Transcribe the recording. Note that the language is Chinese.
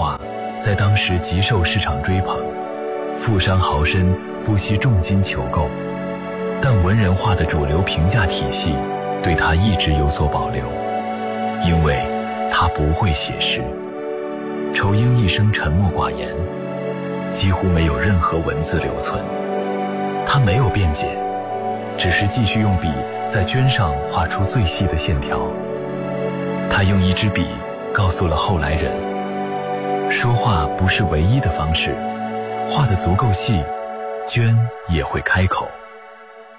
画在当时极受市场追捧，富商豪绅不惜重金求购，但文人画的主流评价体系对他一直有所保留，因为他不会写诗。仇英一生沉默寡言，几乎没有任何文字留存。他没有辩解，只是继续用笔在绢上画出最细的线条。他用一支笔告诉了后来人，说话不是唯一的方式，画得足够细，绢也会开口。